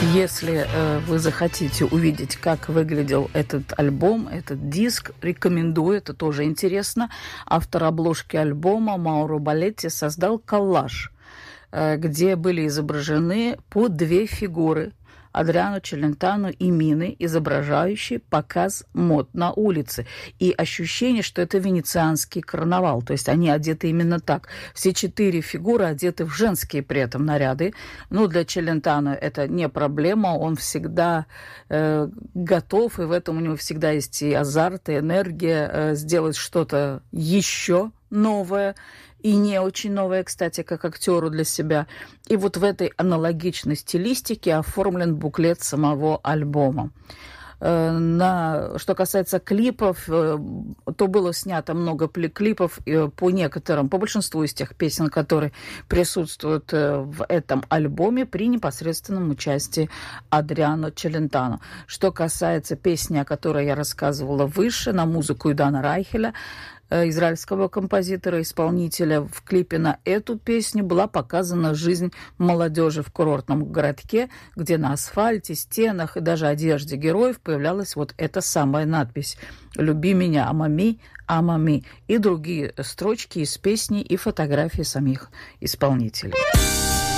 Если вы захотите увидеть, как выглядел этот альбом, этот диск, рекомендую, это тоже интересно. Автор обложки альбома Мауро Балетти создал коллаж, где были изображены по две фигуры – Адриано Челентано и Мины, изображающие показ мод на улице. И ощущение, что это венецианский карнавал. То есть они одеты именно так. Все четыре фигуры одеты в женские при этом наряды. Ну, для Челентано это не проблема. Он всегда готов, и в этом у него всегда есть и азарт, и энергия сделать что-то еще новое. И не очень новое, кстати, как актеру для себя. И вот в этой аналогичной стилистике оформлен буклет самого альбома. Что касается клипов, то было снято много клипов по большинству из тех песен, которые присутствуют в этом альбоме при непосредственном участии Адриано Челентано. Что касается песни, о которой я рассказывала выше, на музыку Идана Райхеля, израильского композитора-исполнителя, в клипе на эту песню была показана жизнь молодежи в курортном городке, где на асфальте, стенах и даже одежде героев появлялась вот эта самая надпись «Люби меня, амами, амами» и другие строчки из песни и фотографии самих исполнителей.